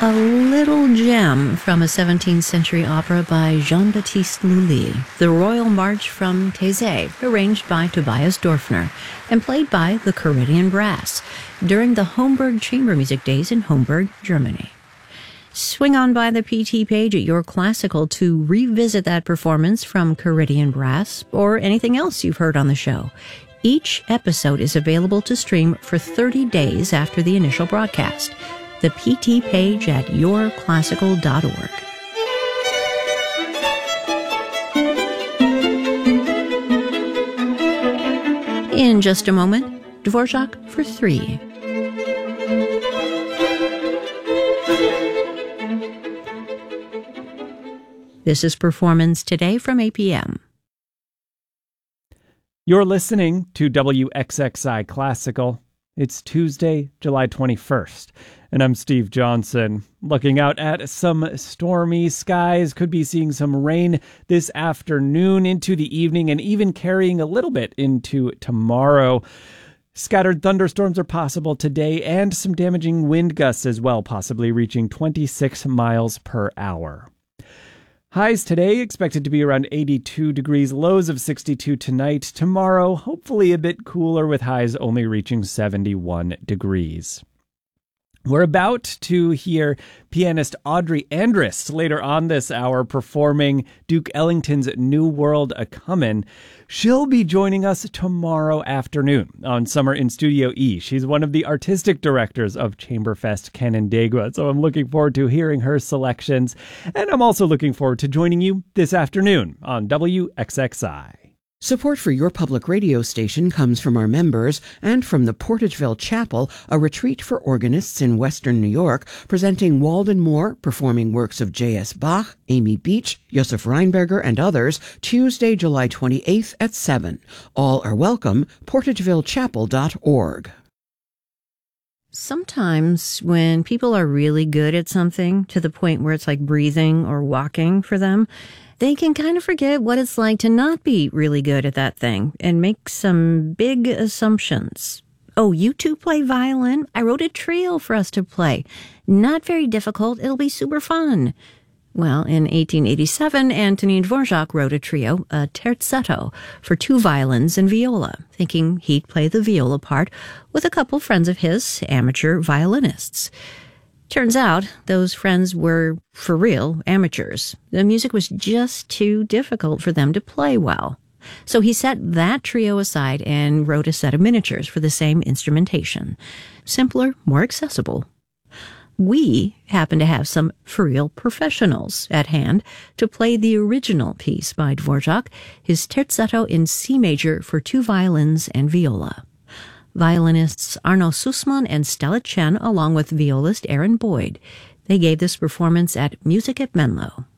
A little gem from a 17th century opera by Jean-Baptiste Lully, the Royal March from Thésée, arranged by Tobias Dorfner and played by the Caridian Brass during the Homburg Chamber Music Days in Homburg, Germany. Swing on by the PT page at Your Classical to revisit that performance from Caridian Brass or anything else you've heard on the show. Each episode is available to stream for 30 days after the initial broadcast. The PT page at yourclassical.org. In just a moment, Dvorak for 3. This is Performance Today from APM. You're listening to WXXI Classical. It's Tuesday, July 21st, and I'm Steve Johnson. Looking out at some stormy skies, could be seeing some rain this afternoon into the evening and even carrying a little bit into tomorrow. Scattered thunderstorms are possible today and some damaging wind gusts as well, possibly reaching 26 miles per hour. Highs today expected to be around 82 degrees, lows of 62 tonight. Tomorrow, hopefully a bit cooler with highs only reaching 71 degrees. We're about to hear pianist Audrey Andrist later on this hour performing Duke Ellington's New World A-Comin'. She'll be joining us tomorrow afternoon on Summer in Studio E. She's one of the artistic directors of Chamberfest Canandaigua, so I'm looking forward to hearing her selections. And I'm also looking forward to joining you this afternoon on WXXI. Support for your public radio station comes from our members and from the Portageville Chapel, a retreat for organists in Western New York, presenting Walden Moore performing works of J.S. Bach, Amy Beach, Josef Reinberger, and others, Tuesday, July 28th at 7. All are welcome, portagevillechapel.org. Sometimes when people are really good at something to the point where it's like breathing or walking for them, they can kind of forget what it's like to not be really good at that thing and make some big assumptions. Oh, you two play violin? I wrote a trio for us to play. Not very difficult. It'll be super fun. Well, in 1887, Antonin Dvorak wrote a trio, a terzetto, for 2 violins and viola, thinking he'd play the viola part with a couple friends of his, amateur violinists. Turns out those friends were, for real, amateurs. The music was just too difficult for them to play well. So he set that trio aside and wrote a set of miniatures for the same instrumentation. Simpler, more accessible. We happen to have some for real professionals at hand to play the original piece by Dvorak, his terzetto in C major for 2 violins and viola. Violinists Arno Sussman and Stella Chen, along with violist Aaron Boyd. They gave this performance at Music at Menlo.